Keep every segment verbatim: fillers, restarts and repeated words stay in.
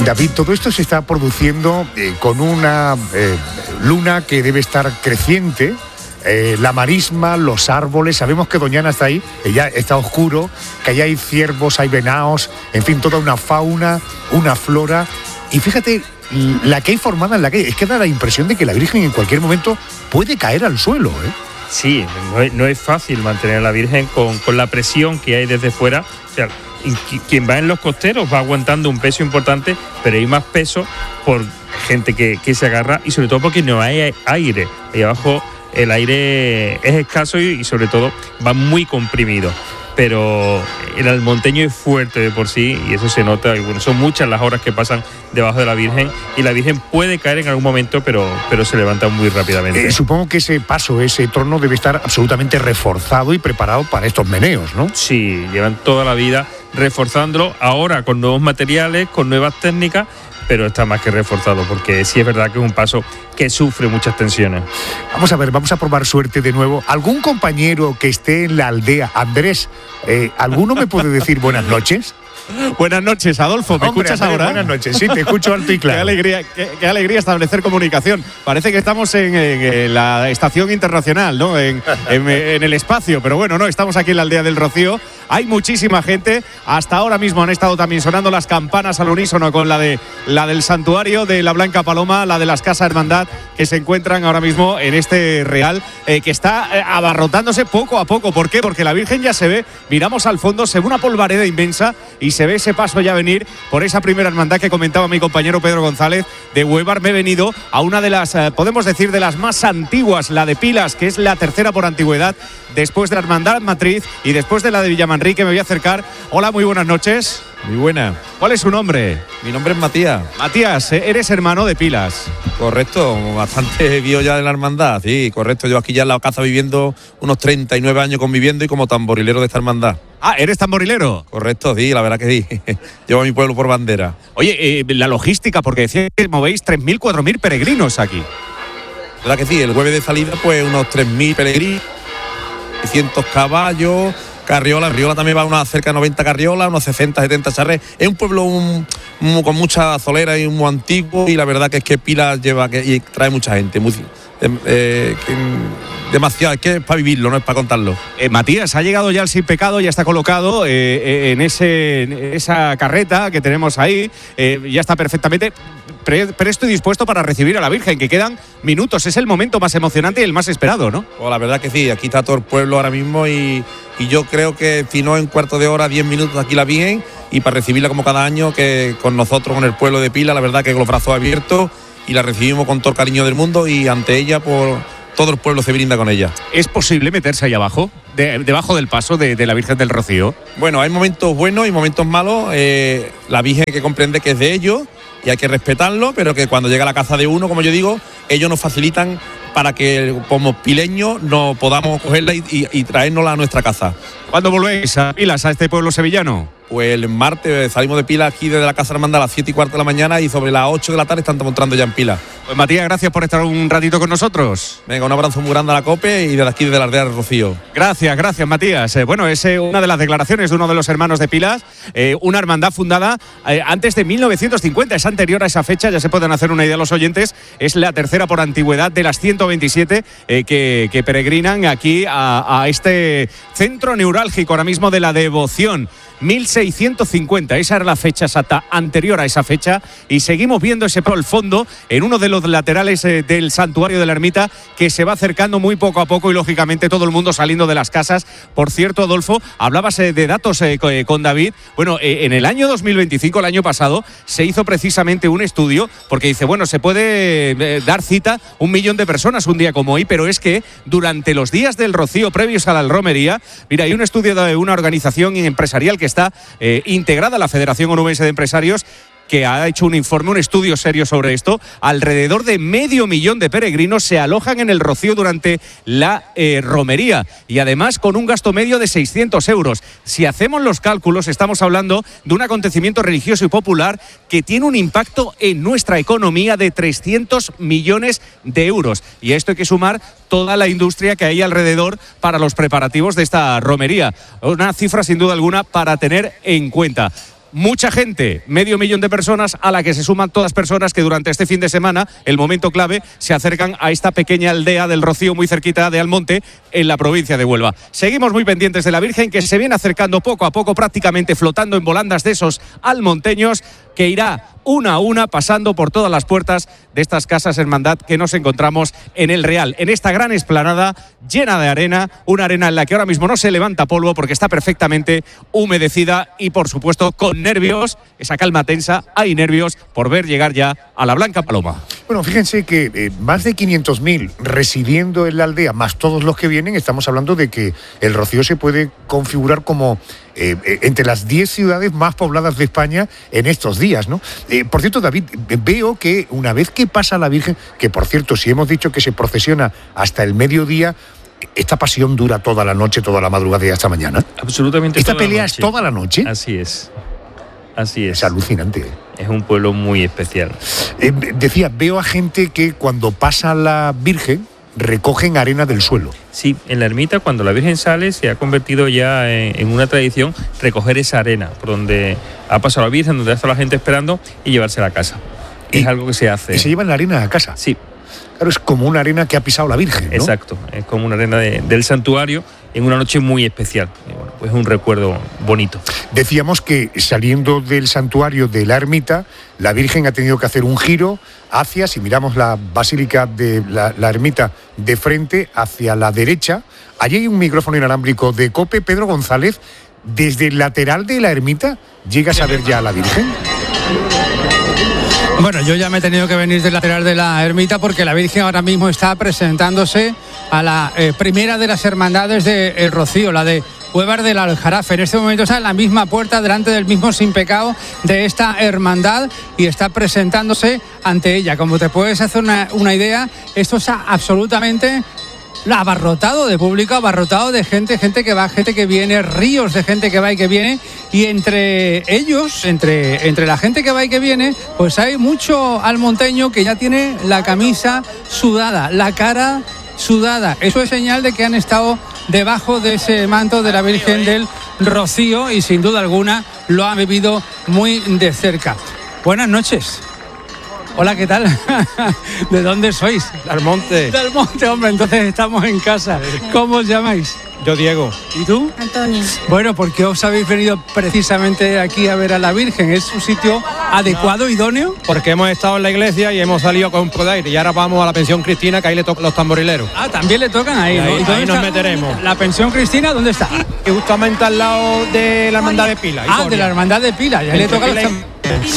David, todo esto se está produciendo eh, con una eh, luna que debe estar creciente, eh, la marisma, los árboles. Sabemos que Doñana está ahí, ya está oscuro, que allá hay ciervos, hay venados, en fin, toda una fauna, una flora. Y fíjate, la que hay formada en la calle, es que da la impresión de que la Virgen en cualquier momento puede caer al suelo, ¿eh? Sí, no es, no es fácil mantener a la Virgen con, con la presión que hay desde fuera. O sea, quien va en los costeros va aguantando un peso importante, pero hay más peso por gente que, que se agarra y sobre todo porque no hay aire. Ahí abajo el aire es escaso y, y sobre todo va muy comprimido. Pero el almonteño es fuerte de por sí y eso se nota. Y bueno, son muchas las horas que pasan debajo de la Virgen y la Virgen puede caer en algún momento, pero, pero se levanta muy rápidamente. Eh, supongo que ese paso, ese trono debe estar absolutamente reforzado y preparado para estos meneos, ¿no? Sí, llevan toda la vida reforzándolo, ahora con nuevos materiales, con nuevas técnicas, pero está más que reforzado, porque sí es verdad que es un paso que sufre muchas tensiones. Vamos a ver, vamos a probar suerte de nuevo. ¿Algún compañero que esté en la aldea, Andrés, eh, alguno me puede decir buenas noches? Buenas noches, Adolfo, ¿me Hombre, escuchas Andrés, ahora? Buenas noches, sí, te escucho alto y claro. Qué alegría, qué, qué alegría establecer comunicación. Parece que estamos en, en, en la estación internacional, ¿no? En, en, en el espacio, pero bueno, no, estamos aquí en la aldea del Rocío. Hay muchísima gente. Hasta ahora mismo han estado también sonando las campanas al unísono con la de la del santuario de la Blanca Paloma, la de las Casa Hermandad, que se encuentran ahora mismo en este real, eh, que está eh, abarrotándose poco a poco. ¿Por qué? Porque la Virgen ya se ve, miramos al fondo, se ve una polvareda inmensa y se ve ese paso ya venir por esa primera hermandad que comentaba mi compañero Pedro González de Huevar. Me he venido a una de las, eh, podemos decir, de las más antiguas, la de Pilas, que es la tercera por antigüedad, después de la hermandad matriz y después de la de Villamanrique. Me voy a acercar. Hola, muy buenas noches. Muy buena. ¿Cuál es su nombre? Mi nombre es Matías. Matías, eres hermano de Pilas. Correcto, bastante viejo ya de la hermandad, sí, correcto. Yo aquí ya en la casa viviendo unos treinta y nueve años conviviendo y como tamborilero de esta hermandad. Ah, ¿eres tamborilero? Correcto, sí, la verdad que sí. Llevo a mi pueblo por bandera. Oye, eh, la logística, porque decía que movéis tres mil, cuatro mil peregrinos aquí. La verdad que sí, el jueves de salida pues unos tres mil peregrinos, seiscientos caballos, carriolas. Riola también va a unas cerca de noventa carriolas, unos sesenta, setenta charres. Es un pueblo un, un, con mucha solera y muy antiguo, y la verdad que es que Pilas lleva que, y trae mucha gente. Muy, eh, que, demasiado, es que es para vivirlo, no es para contarlo. Eh, Matías, ha llegado ya el Sin Pecado, ya está colocado eh, en, ese, en esa carreta que tenemos ahí, eh, ya está perfectamente pre, presto y dispuesto para recibir a la Virgen, que quedan minutos, es el momento más emocionante y el más esperado, ¿no? Pues la verdad que sí, aquí está todo el pueblo ahora mismo y, y yo creo que si no en cuarto de hora, diez minutos aquí la Virgen, y para recibirla como cada año, que con nosotros, con el pueblo de Pilas, la verdad que con los brazos abiertos, y la recibimos con todo el cariño del mundo, y ante ella por todo el pueblo se brinda con ella. ¿Es posible meterse ahí abajo, de, debajo del paso de, de la Virgen del Rocío? Bueno, hay momentos buenos y momentos malos. Eh, la Virgen que comprende que es de ellos y hay que respetarlo, pero que cuando llega a la casa de uno, como yo digo, ellos nos facilitan para que como pileños no podamos cogerla y, y, y traérnosla a nuestra casa. ¿Cuándo volvéis a Pilas, a este pueblo sevillano? Pues el martes salimos de Pilas aquí desde la Casa Hermandad a las siete y cuarto de la mañana, y sobre las ocho de la tarde están entrando ya en Pilas. Pues Matías, gracias por estar un ratito con nosotros. Venga, un abrazo muy grande a la COPE y desde aquí, desde la aldea del Rocío. Gracias, gracias Matías. Eh, bueno, es eh, una de las declaraciones de uno de los hermanos de Pilas, eh, una hermandad fundada eh, antes de mil novecientos cincuenta, es anterior a esa fecha, ya se pueden hacer una idea los oyentes, es la tercera por antigüedad de las ciento veintisiete eh, que, que peregrinan aquí a, a este centro neurálgico ahora mismo de la devoción. mil seiscientos cincuenta, esa era la fecha exacta anterior a esa fecha, y seguimos viendo ese por el fondo en uno de los laterales eh, del santuario de la ermita, que se va acercando muy poco a poco, y lógicamente todo el mundo saliendo de las casas. Por cierto, Adolfo, hablabas eh, de datos eh, con David. Bueno, eh, en el año dos mil veinticinco, el año pasado, se hizo precisamente un estudio, porque dice, bueno, se puede eh, dar cita un millón de personas un día como hoy, pero es que durante los días del Rocío previos a la romería, mira, hay un estudio de una organización empresarial que está eh, integrada a la Federación Onubense de Empresarios, que ha hecho un informe, un estudio serio sobre esto. Alrededor de medio millón de peregrinos se alojan en el Rocío durante la eh, romería, y además con un gasto medio de seiscientos euros. Si hacemos los cálculos, estamos hablando de un acontecimiento religioso y popular que tiene un impacto en nuestra economía de trescientos millones de euros. Y a esto hay que sumar toda la industria que hay alrededor para los preparativos de esta romería. Una cifra sin duda alguna para tener en cuenta. mucha gente, medio millón de personas, a la que se suman todas personas que durante este fin de semana, el momento clave, se acercan a esta pequeña aldea del Rocío, muy cerquita de Almonte, en la provincia de Huelva. Seguimos muy pendientes de la Virgen, que se viene acercando poco a poco, prácticamente flotando en volandas de esos almonteños, que irá una a una pasando por todas las puertas de estas casas hermandad que nos encontramos en el Real, en esta gran explanada llena de arena, una arena en la que ahora mismo no se levanta polvo porque está perfectamente humedecida y, por supuesto, con nervios, esa calma tensa, hay nervios por ver llegar ya a la Blanca Paloma. Bueno, fíjense que eh, más de quinientos mil residiendo en la aldea, más todos los que vienen, estamos hablando de que el Rocío se puede configurar como eh, eh, entre las diez ciudades más pobladas de España en estos días, ¿no? Eh, por cierto, David, veo que una vez que pasa la Virgen, que por cierto, si hemos dicho que se procesiona hasta el mediodía, esta pasión dura toda la noche, toda la madrugada y hasta mañana. Absolutamente. ¿Esta toda pelea la es toda la noche? Así es. Así es. Es alucinante. Es un pueblo muy especial. Eh, decía, veo a gente que cuando pasa la Virgen recogen arena del suelo. Sí, en la ermita cuando la Virgen sale se ha convertido ya en, en una tradición recoger esa arena por donde ha pasado la Virgen, donde ha estado la gente esperando y llevársela a casa. Y, es algo que se hace. ¿Y se llevan la arena a casa? Sí. Claro, es como una arena que ha pisado la Virgen, ¿no? Exacto, es como una arena de, del santuario en una noche muy especial. Y bueno, pues es un recuerdo bonito. Decíamos que saliendo del santuario de la ermita, la Virgen ha tenido que hacer un giro hacia, si miramos la basílica de la, la ermita de frente, hacia la derecha. Allí hay un micrófono inalámbrico de COPE. Pedro González, desde el lateral de la ermita, ¿llegas a ver ya a la Virgen? Bueno, yo ya me he tenido que venir del lateral de la ermita porque la Virgen ahora mismo está presentándose a la eh, primera de las hermandades de El Rocío, la de Huevar del Aljarafe. En este momento está en la misma puerta, delante del mismo sin pecado de esta hermandad y está presentándose ante ella. Como te puedes hacer una, una idea, esto está absolutamente abarrotado de público, abarrotado de gente, gente que va, gente que viene, ríos de gente que va y que viene, y entre ellos, entre, entre la gente que va y que viene, pues hay mucho almonteño que ya tiene la camisa sudada, la cara sudada. Eso es señal de que han estado debajo de ese manto de la Virgen del Rocío y sin duda alguna lo han vivido muy de cerca. Buenas noches. Hola, ¿qué tal? ¿De dónde sois? De Almonte. De Almonte, hombre, entonces estamos en casa. ¿Cómo os llamáis? Yo, Diego. ¿Y tú? Antonio. Bueno, ¿por qué os habéis venido precisamente aquí a ver a la Virgen? ¿Es un sitio adecuado, idóneo? Porque hemos estado en la iglesia y hemos salido con un poco de aire y ahora vamos a la pensión Cristina, que ahí le tocan los tamborileros. Ah, también le tocan ahí, ¿no? Ahí, ¿Y dónde ahí nos está meteremos. ¿La pensión Cristina dónde está? Y justamente al lado de la hermandad de Pila. Ah, de la hermandad de Pila, ya le tocan los tamborileros.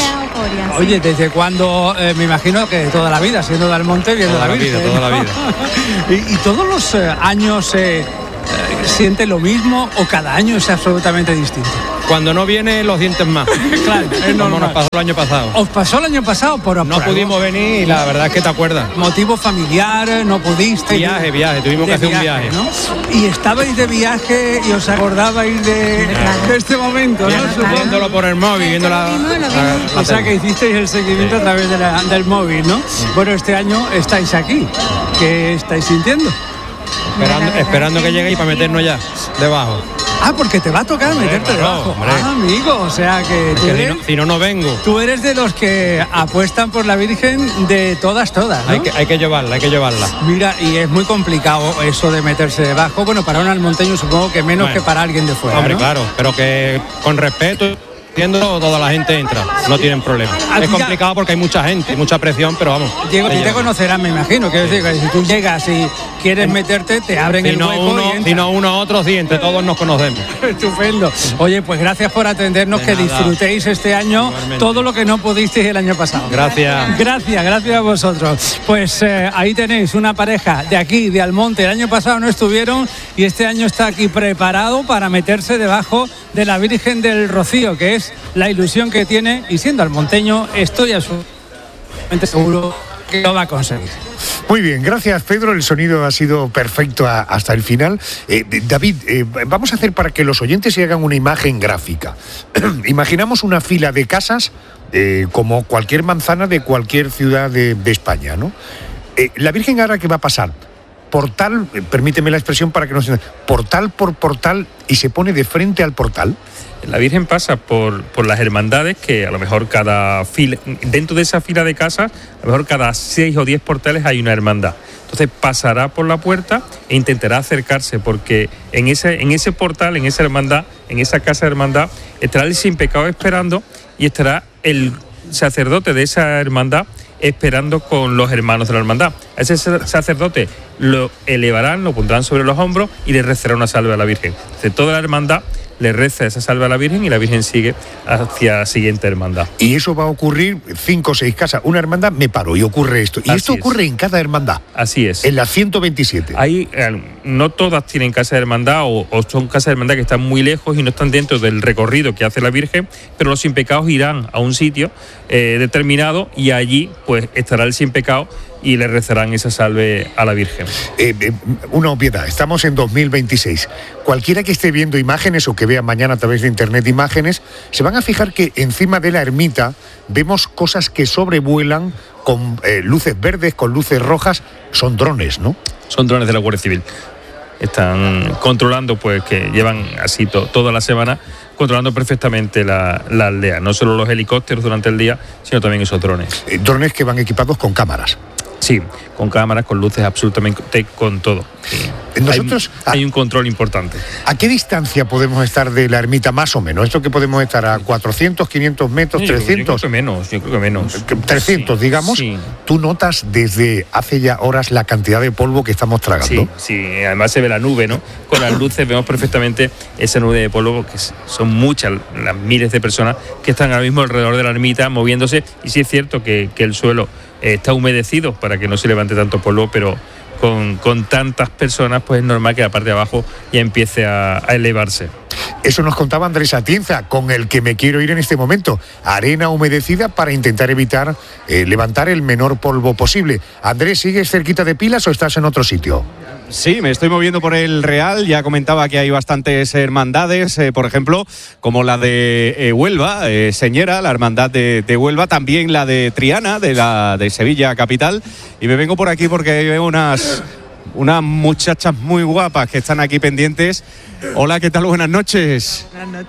Oye, ¿desde cuándo? Eh, me imagino que toda la vida, siendo de Almonte, viendo Toda la la Virgen. vida, toda la vida. y, y todos los eh, años eh, eh, siente lo mismo o cada año es absolutamente distinto. Cuando no viene, los dientes más. Claro, es Como normal. nos pasó el año pasado. ¿Os pasó el año pasado? Por, No por pudimos algo? venir y la verdad es que te acuerdas. Motivo familiar, no pudiste. Viaje, viaje, tuvimos que hacer un viaje. ¿no? Y estabais de viaje y os acordabais de, de este momento, ¿no? Supongo. Viéndolo por el móvil, viendo la, la- la O sea tele. que hicisteis el seguimiento a través de la- del móvil, ¿no? Bueno, este año estáis aquí. ¿Qué estáis sintiendo? Esperando, esperando que llegue y para meternos ya debajo. Ah, porque te va a tocar meterte claro, debajo. hombre. Ah, amigo, o sea que tú Que si eres, no, si no, no vengo. tú eres de los que apuestan por la Virgen de todas, todas, ¿no? Hay que, hay que llevarla, hay que llevarla. Mira, y es muy complicado eso de meterse debajo. Bueno, para un almonteño supongo que menos Bueno. que para alguien de fuera, Hombre, ¿no? claro, pero que con respeto, entiendo, toda la gente entra, no tienen problema. Ah, Es ya. complicado porque hay mucha gente, mucha presión, pero vamos. Diego, te tú te llevan. conocerás, me imagino. Quiero decir, que si tú llegas y quieres meterte, te abren Si el no, hueco uno, y entras. si no uno, otro, sí, entre todos nos conocemos. Estupendo. Oye, pues gracias por atendernos, De que nada. disfrutéis este año Igualmente. todo lo que no pudisteis el año pasado. Gracias. Gracias, gracias a vosotros. Pues eh, ahí tenéis una pareja de aquí, de Almonte. El año pasado no estuvieron y este año está aquí preparado para meterse debajo de la Virgen del Rocío, que es la ilusión que tiene, y siendo almonteño estoy absolutamente seguro que lo va a conseguir. Muy bien, gracias Pedro, el sonido ha sido perfecto a- hasta el final. Eh, David, eh, vamos a hacer para que los oyentes se hagan una imagen gráfica. Imaginamos una fila de casas eh, como cualquier manzana de cualquier ciudad de, de España, ¿no? Eh, la Virgen ahora que va a pasar portal, eh, permíteme la expresión para que no se... portal por portal y se pone de frente al portal. La Virgen pasa por, por las hermandades, que a lo mejor cada fila, dentro de esa fila de casas, a lo mejor cada seis o diez portales hay una hermandad. Entonces pasará por la puerta e intentará acercarse, porque en ese, en ese portal, en esa hermandad, en esa casa de hermandad, estará el sin pecado esperando y estará el sacerdote de esa hermandad esperando con los hermanos de la hermandad. A ese sacerdote lo elevarán, lo pondrán sobre los hombros y le rezará una salve a la Virgen. De toda la hermandad le reza esa salve a la Virgen y la Virgen sigue hacia la siguiente hermandad. Y eso va a ocurrir cinco o seis casas. Una hermandad me paro y ocurre esto. Y Así esto es. ocurre en cada hermandad. Así es. En la ciento veintisiete. Hay, eh, no todas tienen casa de hermandad o, o son casas de hermandad que están muy lejos y no están dentro del recorrido que hace la Virgen, pero los sin pecados irán a un sitio eh, determinado y allí pues estará el sin pecado y le rezarán esa salve a la Virgen. Eh, eh, una obviedad, estamos en dos mil veintiséis. Cualquiera que esté viendo imágenes o que vea mañana a través de internet imágenes, se van a fijar que encima de la ermita vemos cosas que sobrevuelan con eh, luces verdes, con luces rojas. Son drones, ¿no? Son drones de la Guardia Civil. Están controlando, pues que llevan así to, toda la semana, controlando perfectamente la, la aldea. No solo los helicópteros durante el día, sino también esos drones. Eh, drones que van equipados con cámaras. Sí, con cámaras, con luces, absolutamente con todo. Sí. Nosotros, hay, hay un control importante. ¿A qué distancia podemos estar de la ermita más o menos? ¿Esto que podemos estar a cuatrocientos, quinientos metros, Sí, trescientos? Yo creo que menos, yo creo que menos. trescientos, Sí, digamos. Sí. Tú notas desde hace ya horas la cantidad de polvo que estamos tragando. Sí, sí, además se ve la nube, ¿no? Con las luces vemos perfectamente esa nube de polvo, que son muchas, las miles de personas que están ahora mismo alrededor de la ermita moviéndose. Y sí es cierto que, que el suelo eh, está humedecido para que no se levante tanto polvo, pero con, con tantas personas pues es normal que la parte de abajo ya empiece a, a elevarse. Eso nos contaba Andrés Atienza, con el que me quiero ir en este momento. Arena humedecida para intentar evitar eh, levantar el menor polvo posible. Andrés, ¿sigues cerquita de Pilas o estás en otro sitio? Sí, me estoy moviendo por el Real. Ya comentaba que hay bastantes hermandades, eh, por ejemplo, como la de eh, Huelva, eh, Señera, la hermandad de, de Huelva, también la de Triana, de la de Sevilla capital. Y me vengo por aquí porque veo unas, unas muchachas muy guapas que están aquí pendientes. Hola, ¿qué tal? Buenas noches. Buenas noches.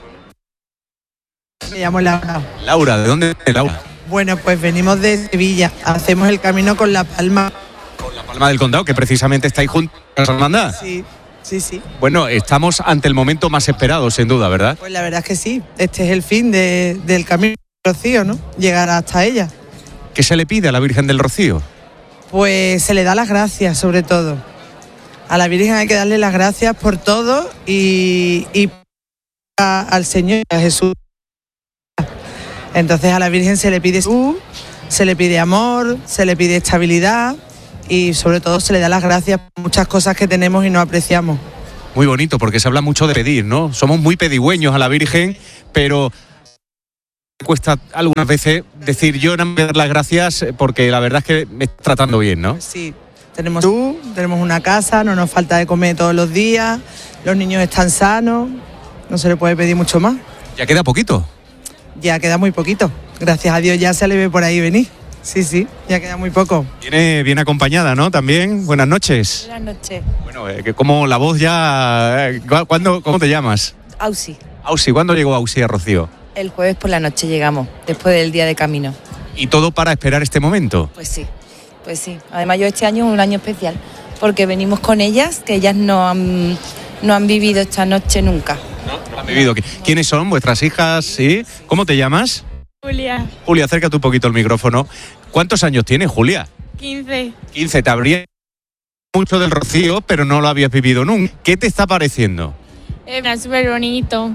Me llamo Laura. Laura, ¿de dónde es Laura? Bueno, pues venimos de Sevilla. Hacemos el camino con La Palma. La Palma del Condado, que precisamente estáis juntos a esa hermandad. Sí, sí, sí. Bueno, estamos ante el momento más esperado, sin duda, ¿verdad? Pues la verdad es que sí. Este es el fin de, del camino del Rocío, ¿no? Llegar hasta ella. ¿Qué se le pide a la Virgen del Rocío? Pues se le da las gracias, sobre todo. A la Virgen hay que darle las gracias por todo y, y a, al Señor, a Jesús. Entonces a la Virgen se le pide salud, se le pide amor, se le pide estabilidad y sobre todo se le da las gracias por muchas cosas que tenemos y no apreciamos. Muy bonito, porque se habla mucho de pedir, ¿no? Somos muy pedigüeños a la Virgen, pero cuesta algunas veces decir yo no me voy a dar las gracias porque la verdad es que me está tratando bien, ¿no? Sí, tenemos salud, tenemos una casa, no nos falta de comer todos los días, los niños están sanos, no se le puede pedir mucho más. Ya queda poquito. Ya queda muy poquito, gracias a Dios ya se le ve por ahí venir. Sí, sí, ya queda muy poco. Viene bien acompañada, ¿no? También, buenas noches. Buenas noches. Bueno, eh, que como la voz ya... eh, ¿cuándo, ¿Cómo te llamas? Ausi. Ausi, ¿cuándo llegó Ausi a Rocío? El jueves por la noche llegamos, después del día de camino. ¿Y todo para esperar este momento? Pues sí, pues sí. Además yo este año es un año especial, porque venimos con ellas, que ellas no han, no han vivido esta noche nunca. ¿No? ¿Han vivido? ¿Quiénes son vuestras hijas? ¿Sí? ¿Cómo te llamas? Julia, Julia, acércate un poquito el micrófono. ¿Cuántos años tienes, Julia? quince. quince. Te habría mucho del Rocío, pero no lo habías vivido nunca. ¿Qué te está pareciendo? Es súper bonito.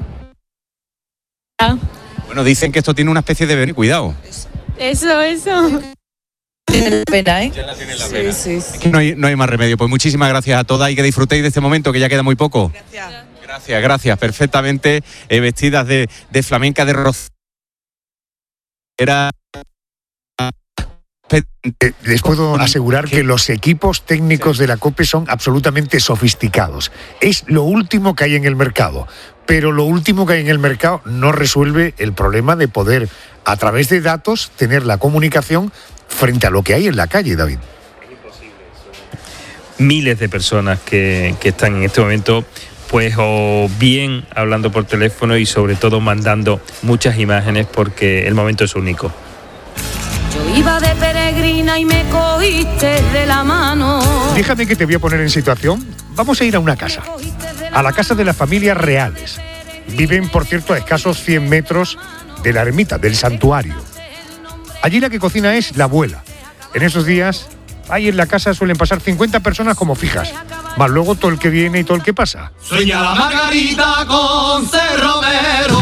Bueno, dicen que esto tiene una especie de veneno. Cuidado. Eso, eso. Tiene pena, ¿eh? Ya la tiene en la Sí, pena. sí, sí. Es que no hay, no hay más remedio. Pues muchísimas gracias a todas y que disfrutéis de este momento, que ya queda muy poco. Gracias. Gracias, gracias. Perfectamente eh, vestidas de, de flamenca de Rocío. Era... Eh, les puedo asegurar que los equipos técnicos de la COPE son absolutamente sofisticados. Es lo último que hay en el mercado, pero lo último que hay en el mercado no resuelve el problema de poder, a través de datos, tener la comunicación frente a lo que hay en la calle, David. Miles de personas que, que están en este momento pues o bien hablando por teléfono y sobre todo mandando muchas imágenes porque el momento es único. Yo iba de peregrina y me cogiste de la mano. Déjame que te voy a poner en situación. Vamos a ir a una casa, a la casa de las familias reales. Viven, por cierto, a escasos cien metros de la ermita, del santuario. Allí la que cocina es la abuela. En esos días, ahí en la casa suelen pasar cincuenta personas como fijas, más luego todo el que viene y todo el que pasa. Sueña la Margarita con Cerromero.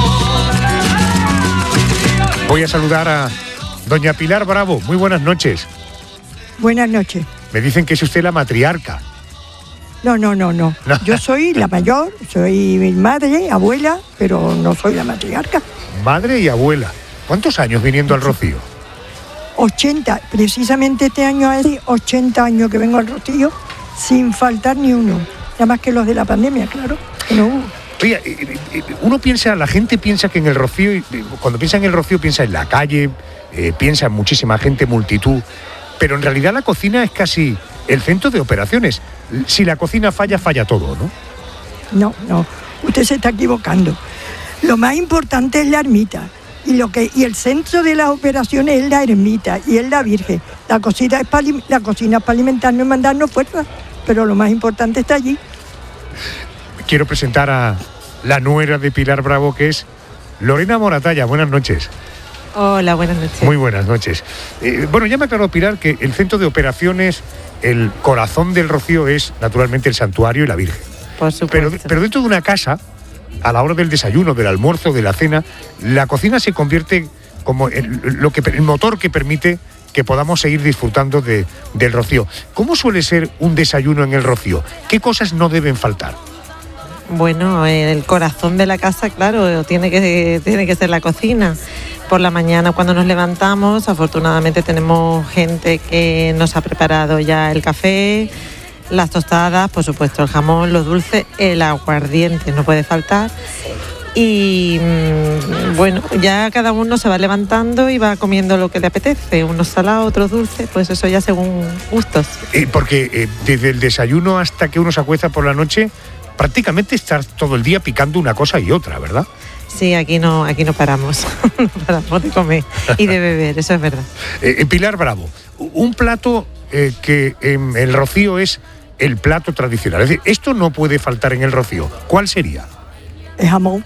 Voy a saludar a doña Pilar Bravo. Muy buenas noches. Buenas noches. Me dicen que es usted la matriarca. No, no, no, no. Yo soy la mayor, soy mi madre, abuela, pero no soy la matriarca. Madre y abuela. ¿Cuántos años viniendo al Rocío? ochenta. Precisamente este año hace ochenta años que vengo al Rocío sin faltar ni uno. Nada más que los de la pandemia, claro, que no hubo. Oye, uno piensa, la gente piensa que en el Rocío, cuando piensa en el Rocío piensa en la calle, eh, piensa en muchísima gente, multitud, pero en realidad la cocina es casi el centro de operaciones. Si la cocina falla, falla todo, ¿no? No, no, usted se está equivocando. Lo más importante es la ermita y lo que y el centro de las operaciones es la ermita y es la Virgen. La cocina es para la cocina es para alimentarnos y mandarnos fuerza, pero lo más importante está allí. Quiero presentar a la nuera de Pilar Bravo, que es Lorena Moratalla. Buenas noches. Hola, buenas noches. Muy buenas noches. Eh, bueno, ya me aclaró Pilar que el centro de operaciones, el corazón del Rocío es naturalmente el santuario y la Virgen. Por supuesto. Pero, pero dentro de una casa, a la hora del desayuno, del almuerzo, de la cena, la cocina se convierte como el, lo que, el motor que permite que podamos seguir disfrutando de, del Rocío. ¿Cómo suele ser un desayuno en el Rocío? ¿Qué cosas no deben faltar? Bueno, el corazón de la casa, claro, tiene que, tiene que ser la cocina. Por la mañana cuando nos levantamos, afortunadamente tenemos gente que nos ha preparado ya el café, las tostadas, por supuesto el jamón, los dulces, el aguardiente no puede faltar. Y bueno, ya cada uno se va levantando y va comiendo lo que le apetece, unos salados, otros dulces, pues eso ya según gustos. Eh, porque eh, desde el desayuno hasta que uno se acuesta por la noche, prácticamente estar todo el día picando una cosa y otra, ¿verdad? Sí, aquí no, aquí no paramos, no paramos de comer y de beber, eso es verdad. Eh, Pilar Bravo, un plato eh, que en el Rocío es el plato tradicional, es decir, esto no puede faltar en el Rocío. ¿Cuál sería? El jamón.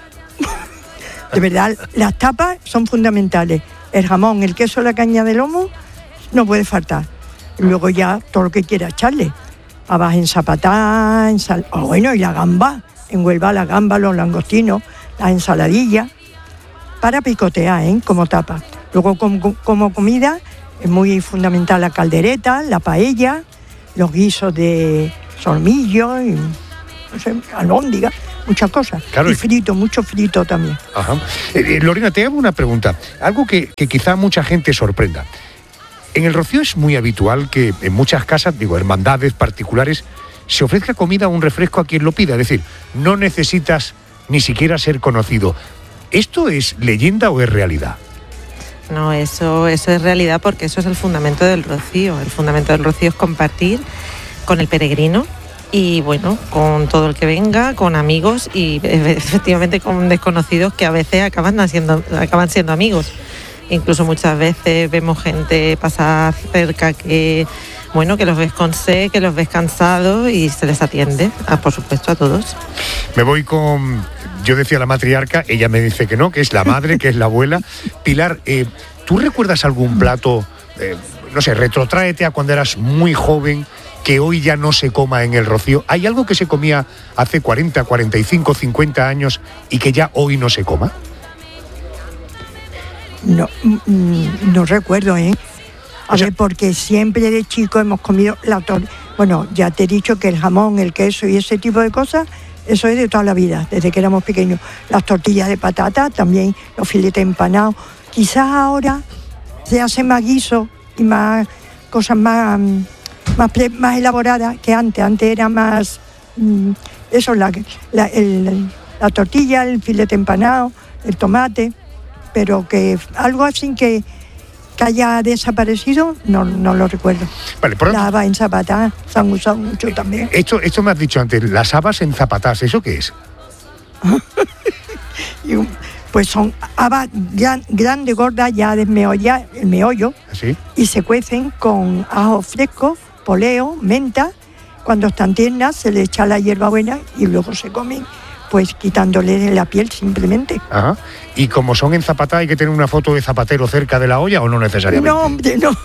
De verdad, las tapas son fundamentales. El jamón, el queso, la caña de lomo, no puede faltar. Luego ya todo lo que quiera echarle. Habas en zapatá, en sal... oh, bueno, y la gamba. En Huelva la gamba, los langostinos, las ensaladillas, para picotear, ¿eh? Como tapa. Luego como, como comida es muy fundamental la caldereta, la paella, los guisos de solmillo, y, no sé, albóndiga, muchas cosas. Claro. Y frito, mucho frito también. Ajá. Eh, Lorena, te hago una pregunta, algo que, que quizá mucha gente sorprenda. En el Rocío es muy habitual que en muchas casas, digo, hermandades particulares, se ofrezca comida o un refresco a quien lo pida. Es decir, no necesitas ni siquiera ser conocido. ¿Esto es leyenda o es realidad? No, eso, eso es realidad porque eso es el fundamento del Rocío. El fundamento del Rocío es compartir con el peregrino y, bueno, con todo el que venga, con amigos y efectivamente con desconocidos que a veces acaban siendo, acaban siendo amigos. Incluso muchas veces vemos gente pasar cerca que, bueno, que los ves con sed, que los ves cansados y se les atiende, a, por supuesto, a todos. Me voy con, yo decía la matriarca, ella me dice que no, que es la madre, que es la abuela. Pilar, eh, ¿tú recuerdas algún plato, eh, no sé, retrótraete a cuando eras muy joven, que hoy ya no se coma en el Rocío? ¿Hay algo que se comía hace cuarenta, cuarenta y cinco, cincuenta años y que ya hoy no se coma? No, no recuerdo, ¿eh? A o sea, ver, porque siempre de chico hemos comido la tortilla. Bueno, ya te he dicho que el jamón, el queso y ese tipo de cosas, eso es de toda la vida, desde que éramos pequeños. Las tortillas de patata, también los filetes empanados. Quizás ahora se hace más guiso y más cosas más, más, más elaboradas que antes. Antes era más... Eso, la, la, el, la tortilla, el filete empanado, el tomate... pero que algo así que, que haya desaparecido, no, no lo recuerdo. Vale, por Las habas enzapatadas se han usado mucho también. Esto, esto me has dicho antes, las habas enzapatadas, ¿eso qué es? Y un- pues son habas gran- grandes, gordas, ya desmeolladas, el meollo, ¿Así? y se cuecen con ajo fresco, poleo, menta. Cuando están tiernas se le echa la hierbabuena y luego se comen, pues quitándole la piel simplemente. Ajá. Y como son enzapatadas, ¿hay que tener una foto de zapatero cerca de la olla o no necesariamente? No, hombre, no.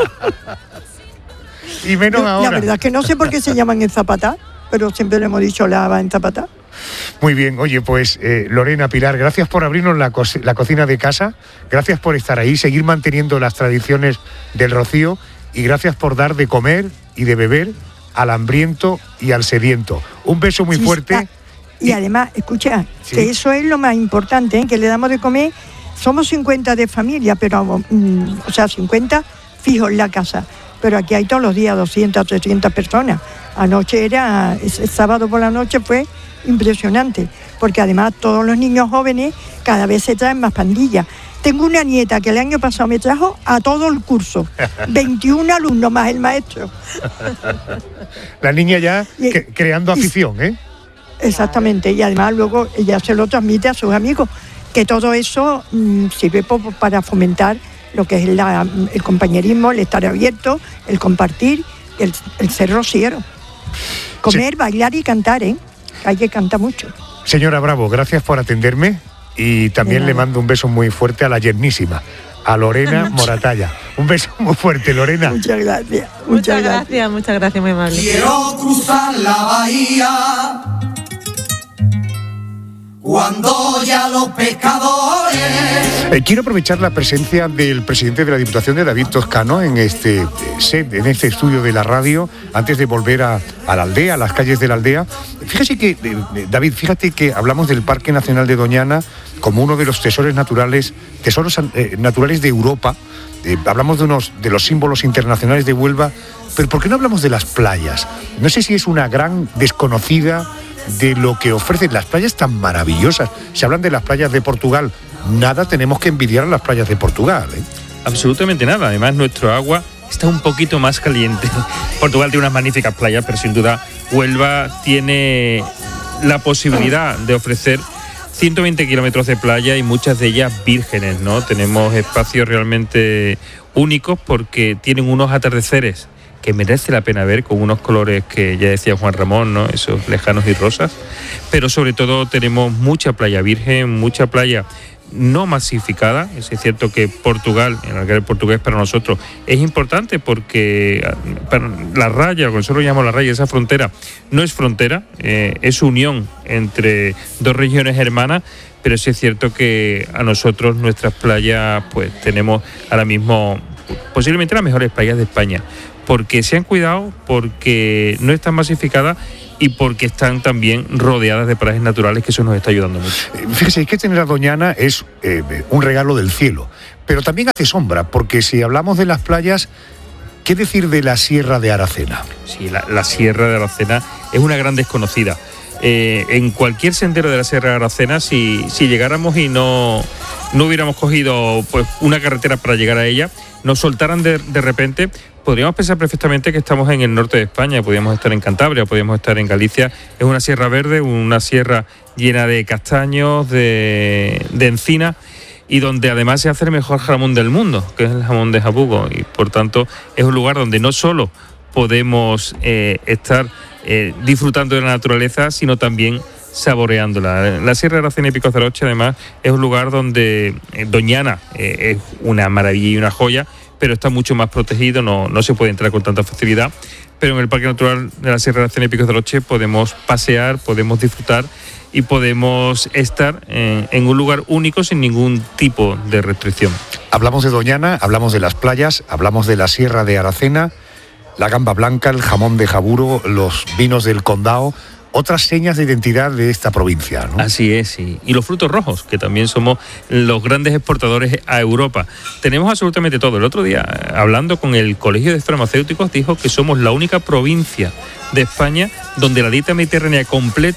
Y menos Yo, ahora. La verdad es que no sé por qué se llaman enzapatadas, pero siempre le hemos dicho la haba enzapatada. Muy bien, oye, pues eh, Lorena, Pilar, gracias por abrirnos la, co- la cocina de casa, gracias por estar ahí, seguir manteniendo las tradiciones del Rocío y gracias por dar de comer y de beber al hambriento y al sediento. Un beso muy Sí, fuerte. está. Y además, escucha, Sí. que eso es lo más importante, ¿eh? Que le damos de comer. Somos cincuenta de familia, pero, mm, o sea, cincuenta fijos en la casa. Pero aquí hay todos los días doscientas, trescientas personas. Anoche era, ese sábado por la noche fue impresionante, porque además todos los niños jóvenes cada vez se traen más pandillas. Tengo una nieta que el año pasado me trajo a todo el curso, veintiún alumnos más el maestro. La niña ya Y- que- creando y- afición, ¿eh? Exactamente, y además luego ella se lo transmite a sus amigos, que todo eso mm, sirve po- para fomentar lo que es la- el compañerismo, el estar abierto, el compartir, el, el ser rociero. Comer, bailar y cantar, ¿eh? Hay que cantar mucho. Señora Bravo, gracias por atenderme y también De le nada. mando un beso muy fuerte a la yernísima, a Lorena Moratalla. Un beso muy fuerte, Lorena. Muchas gracias. Muchas, Muchas gracias. gracias, muchas gracias, muy amable. Quiero cruzar la bahía cuando ya los pescadores. Eh, quiero aprovechar la presencia del presidente de la Diputación, de David Toscano, en este eh, set, en este estudio de la radio, antes de volver a, a la aldea, a las calles de la aldea. Fíjese que, eh, eh, David, fíjate que hablamos del Parque Nacional de Doñana como uno de los tesoros naturales, tesoros eh, naturales de Europa. Eh, hablamos de unos de los símbolos internacionales de Huelva, pero ¿por qué no hablamos de las playas? No sé si es una gran desconocida de lo que ofrecen las playas tan maravillosas. Se hablan de las playas de Portugal. Nada tenemos que envidiar a las playas de Portugal, ¿eh? Absolutamente nada. Además, nuestro agua está un poquito más caliente. Portugal tiene unas magníficas playas, pero sin duda Huelva tiene la posibilidad de ofrecer ciento veinte kilómetros de playa y muchas de ellas vírgenes, ¿no? Tenemos espacios realmente únicos porque tienen unos atardeceres que merece la pena ver, con unos colores que ya decía Juan Ramón, ¿no? Esos lejanos y rosas. Pero sobre todo tenemos mucha playa virgen, mucha playa no masificada. Es cierto que Portugal, en el el portugués para nosotros, es importante porque para la raya, lo que nosotros llamamos la raya, esa frontera, no es frontera, eh, es unión entre dos regiones hermanas, pero sí es cierto que a nosotros nuestras playas, pues tenemos ahora mismo posiblemente las mejores playas de España, porque se han cuidado, porque no están masificadas y porque están también rodeadas de parajes naturales, que eso nos está ayudando mucho. Eh, Fíjese, es que tener a Doñana es eh, un regalo del cielo, pero también hace sombra, porque si hablamos de las playas, ¿qué decir de la Sierra de Aracena? Sí, la, la Sierra de Aracena es una gran desconocida. Eh, en cualquier sendero de la Sierra de Aracena, si, si llegáramos y no, no hubiéramos cogido pues una carretera para llegar a ella, nos soltaran de, de repente, podríamos pensar perfectamente que estamos en el norte de España, podríamos estar en Cantabria, podríamos estar en Galicia. Es una sierra verde, una sierra llena de castaños, de, de encina, y donde además se hace el mejor jamón del mundo, que es el jamón de Jabugo, y por tanto es un lugar donde no solo podemos eh, estar eh, disfrutando de la naturaleza, sino también saboreándola. La Sierra de Aracena y Picos de Aroche, además, es un lugar donde eh, Doñana eh, es una maravilla y una joya, pero está mucho más protegido, no, no se puede entrar con tanta facilidad. Pero en el Parque Natural de la Sierra de Aracena y Picos de Aroche podemos pasear, podemos disfrutar y podemos estar en, en un lugar único sin ningún tipo de restricción. Hablamos de Doñana, hablamos de las playas, hablamos de la Sierra de Aracena, la gamba blanca, el jamón de Jaburo, los vinos del Condado, otras señas de identidad de esta provincia, ¿no? Así es, sí. Y los frutos rojos, que también somos los grandes exportadores a Europa. Tenemos absolutamente todo. El otro día, hablando con el Colegio de Farmacéuticos, dijo que somos la única provincia de España donde la dieta mediterránea completa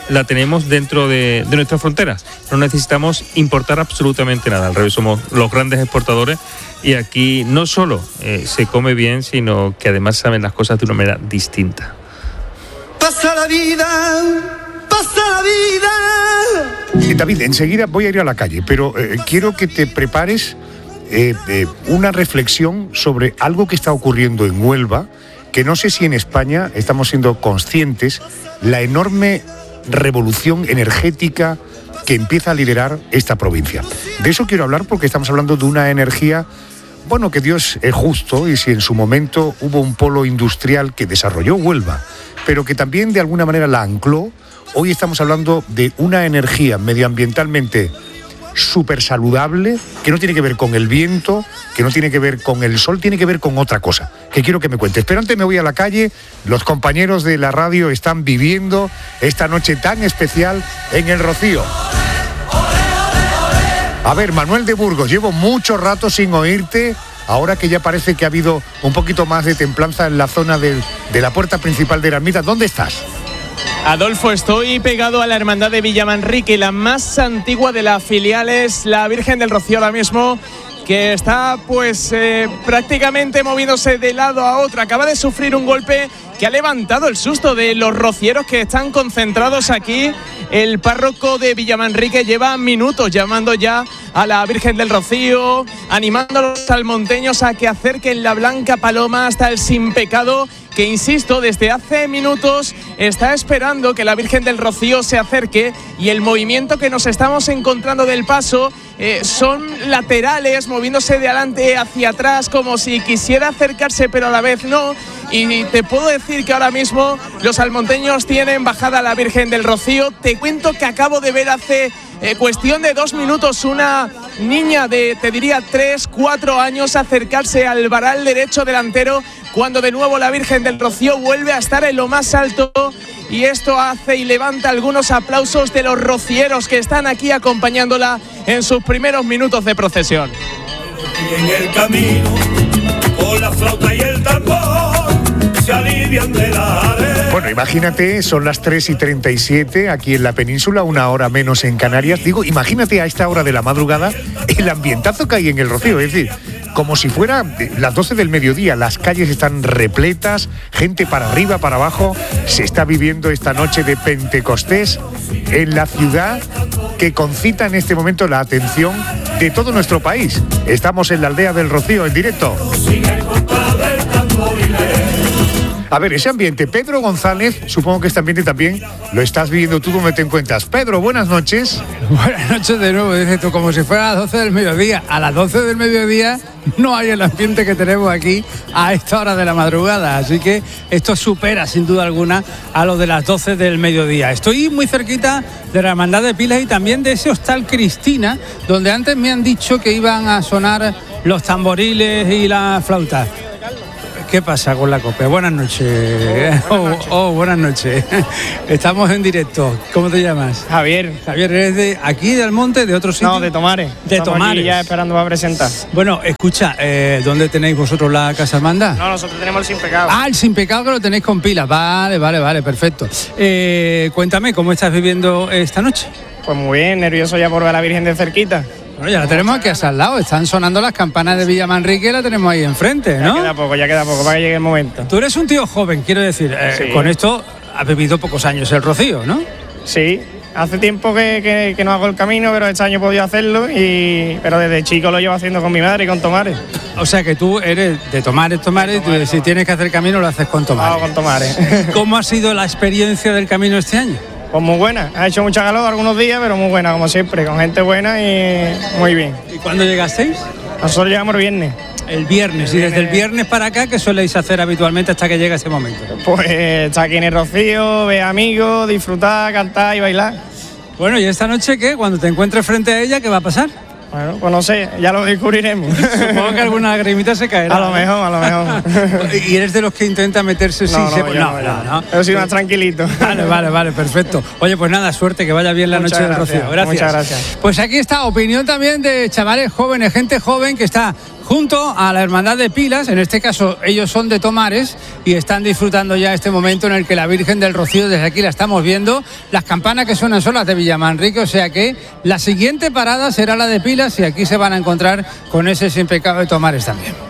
la tenemos dentro de, de nuestras fronteras. No necesitamos importar absolutamente nada. Al revés, somos los grandes exportadores y aquí no solo eh, se come bien, sino que además saben las cosas de una manera distinta. Pasa la vida, pasa la vida. Eh, David, enseguida voy a ir a la calle, pero eh, quiero que te prepares eh, eh, una reflexión sobre algo que está ocurriendo en Huelva, que no sé si en España estamos siendo conscientes, la enorme revolución energética que empieza a liderar esta provincia. De eso quiero hablar porque estamos hablando de una energía, bueno, que Dios es justo, y si en su momento hubo un polo industrial que desarrolló Huelva, pero que también de alguna manera la ancló, hoy estamos hablando de una energía medioambientalmente súper saludable, que no tiene que ver con el viento, que no tiene que ver con el sol, tiene que ver con otra cosa, que quiero que me cuentes. Pero antes me voy a la calle, los compañeros de la radio están viviendo esta noche tan especial en El Rocío. A ver, Manuel de Burgos, llevo mucho rato sin oírte, ahora que ya parece que ha habido un poquito más de templanza en la zona del, de la puerta principal de la ermita. ¿Dónde estás? Adolfo, estoy pegado a la Hermandad de Villamanrique, la más antigua de las filiales, la Virgen del Rocío ahora mismo, que está pues eh, prácticamente moviéndose de lado a otro. Acaba de sufrir un golpe que ha levantado el susto de los rocieros que están concentrados aquí. El párroco de Villamanrique lleva minutos llamando ya a la Virgen del Rocío, animando a los salmonteños a que acerquen la Blanca Paloma hasta el Sin Pecado, que insisto, desde hace minutos está esperando que la Virgen del Rocío se acerque, y el movimiento que nos estamos encontrando del paso eh, son laterales, moviéndose de adelante hacia atrás como si quisiera acercarse pero a la vez no. Y te puedo decir que ahora mismo los salmonteños tienen bajada a la Virgen del Rocío. Te cuento que acabo de ver hace eh, cuestión de dos minutos una niña de, te diría, tres, cuatro años acercarse al varal derecho delantero, cuando de nuevo la Virgen del Rocío vuelve a estar en lo más alto, y esto hace y levanta algunos aplausos de los rocieros que están aquí acompañándola en sus primeros minutos de procesión. Y en el camino, con la flauta y el tambor, se alivian de la arena. Bueno, imagínate, son las tres y treinta y siete aquí en la península, una hora menos en Canarias. Digo, imagínate a esta hora de la madrugada el ambientazo que hay en El Rocío, es decir, como si fuera las doce del mediodía, las calles están repletas, gente para arriba, para abajo. Se está viviendo esta noche de Pentecostés en la ciudad que concita en este momento la atención de todo nuestro país. Estamos en la aldea del Rocío en directo. A ver, ese ambiente, Pedro González, supongo que este ambiente también lo estás viviendo tú, donde te encuentras. Pedro, buenas noches. Buenas noches de nuevo, dices tú, como si fuera a las doce del mediodía. A las doce del mediodía no hay el ambiente que tenemos aquí a esta hora de la madrugada, así que esto supera sin duda alguna a lo de las doce del mediodía. Estoy muy cerquita de la Hermandad de Pilas y también de ese Hostal Cristina, donde antes me han dicho que iban a sonar los tamboriles y las flautas. ¿Qué pasa con la copia? Buenas noches. Oh, buenas noches. Oh, oh, buenas noches. Estamos en directo. ¿Cómo te llamas? Javier. Javier, ¿eres de aquí, del monte, de otro sitio? No, de Tomares. De Estamos Tomares. Aquí ya esperando para presentar. Bueno, escucha, eh, ¿dónde tenéis vosotros la Casa Hermandad? No, nosotros tenemos el Sin Pecado. Ah, el Sin Pecado, que lo tenéis con pilas. Vale, vale, vale, perfecto. Eh, cuéntame, ¿cómo estás viviendo esta noche? Pues muy bien, nervioso ya por ver a la Virgen de cerquita. Bueno, ya la tenemos aquí al lado, están sonando las campanas de Villamanrique, la tenemos ahí enfrente, ¿no? Ya queda poco, ya queda poco para que llegue el momento. Tú eres un tío joven, quiero decir, eh, Sí. con esto has vivido pocos años el Rocío, ¿no? Sí, hace tiempo que, que, que no hago el camino, pero este año he podido hacerlo, y, pero desde chico lo llevo haciendo con mi madre y con Tomares. O sea que tú eres de Tomares, Tomares, y tú, si tienes que hacer camino lo haces con Tomares. Hago con Tomares. ¿Cómo ha sido la experiencia del camino este año? Pues muy buena, ha hecho mucha calor algunos días, pero muy buena, como siempre, con gente buena y muy bien. ¿Y cuándo llegasteis? Nosotros llegamos el viernes. El viernes, y desde el viernes para acá, ¿qué soléis hacer habitualmente hasta que llega ese momento? Pues estar aquí en el Rocío, ver amigos, disfrutar, cantar y bailar. Bueno, ¿y esta noche qué? Cuando te encuentres frente a ella, ¿qué va a pasar? Bueno, pues no sé, ya lo descubriremos. Supongo que alguna lagrimita se caerá. A lo mejor, a lo mejor. ¿Y eres de los que intenta meterse? Sí, No, no, se... yo no, no, no, no. no. Yo soy más tranquilito. Vale, vale, vale, perfecto. Oye, pues nada, suerte, que vaya bien la Muchas noche del gracias, Rocío. Gracias. muchas gracias. Pues aquí está, opinión también de chavales jóvenes, gente joven que está junto a la Hermandad de Pilas. En este caso ellos son de Tomares y están disfrutando ya este momento en el que la Virgen del Rocío, desde aquí la estamos viendo. Las campanas que suenan son las de Villamanrique, o sea que la siguiente parada será la de Pilas y aquí se van a encontrar con ese sin pecado de Tomares también.